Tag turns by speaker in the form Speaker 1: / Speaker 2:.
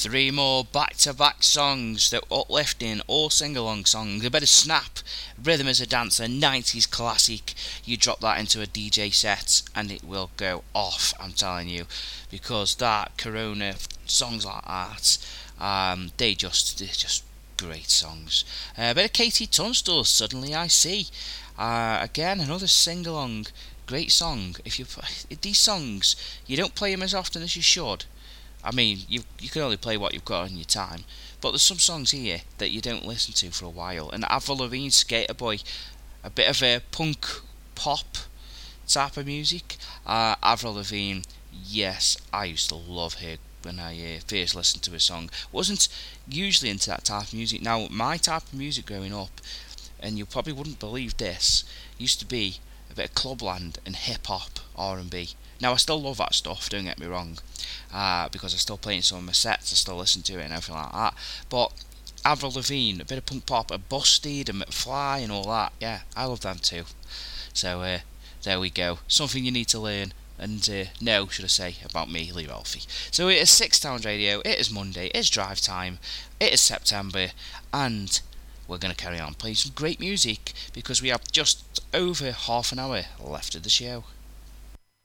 Speaker 1: Three more back-to-back songs. They're uplifting, all sing-along songs. A bit of snap, rhythm as a dancer, 90s classic. You drop that into a DJ set and it will go off, I'm telling you. Because that Corona, songs like that, they're just great songs. A bit of Katie Tunstall, Suddenly I See. Again, another sing-along, great song. These songs, you don't play them as often as you should. I mean, you can only play what you've got in your time, but there's some songs here that you don't listen to for a while. And Avril Lavigne, Skater Boy, a bit of a punk pop type of music. Avril Lavigne, yes, I used to love her when I first listened to her song. Wasn't usually into that type of music. Now, my type of music growing up, and you probably wouldn't believe this, used to be a bit of clubland and hip hop, R&B. Now I still love that stuff, don't get me wrong, because I still play in some of my sets, I still listen to it and everything like that. But Avril Lavigne, a bit of punk pop, a Busted, a McFly and all that, yeah, I love them too. So there we go, something you need to learn and know, should I say, about me, Lee Ralphie. So it is Six Towns Radio, it is Monday, it is drive time, it is September, and we're going to carry on playing some great music because we have just over half an hour left of the show.